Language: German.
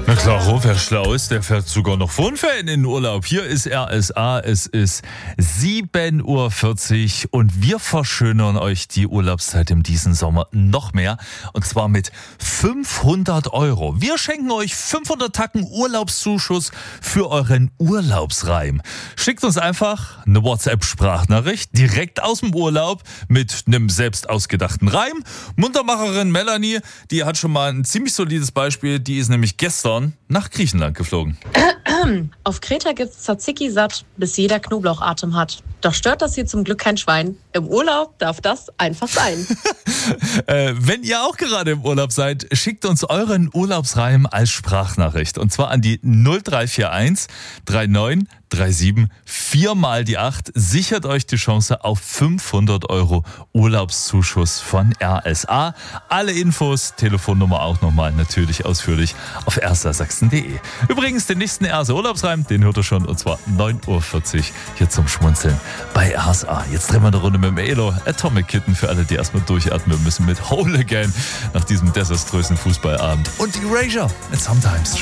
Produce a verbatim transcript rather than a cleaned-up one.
Na klar, wer schlau ist, der fährt sogar noch vor Ferien in den Urlaub. Hier ist R S A, es ist sieben Uhr vierzig und wir verschönern euch die Urlaubszeit in diesem Sommer noch mehr. Und zwar mit fünfhundert Euro. Wir schenken euch fünfhundert Tacken Urlaubszuschuss für euren Urlaubsreim. Schickt uns einfach eine WhatsApp-Sprachnachricht direkt aus dem Urlaub mit einem selbst ausgedachten Reim. Muntermacherin Melanie, die hat schon mal ein ziemlich solides Beispiel. Die ist nämlich gestern nach Griechenland geflogen. Auf Kreta gibt's Tzatziki satt, bis jeder Knoblauch Atem hat. Doch stört das hier zum Glück kein Schwein. Im Urlaub darf das einfach sein. äh, wenn ihr auch gerade im Urlaub seid, schickt uns euren Urlaubsreim als Sprachnachricht. Und zwar an die null drei vier eins drei neun drei sieben vier mal die acht. Sichert euch die Chance auf fünfhundert Euro Urlaubszuschuss von R S A. Alle Infos, Telefonnummer auch nochmal natürlich ausführlich auf r s a sachsen punkt d e. Übrigens, den nächsten R S A Urlaubsreim, den hört ihr schon, und zwar neun Uhr vierzig hier zum Schmunzeln bei R S A. Jetzt drehen wir eine Runde mit dem Elo. Atomic Kitten für alle, die erstmal durchatmen müssen mit Whole Again nach diesem desaströsen Fußballabend. Und Erasure mit Sometimes.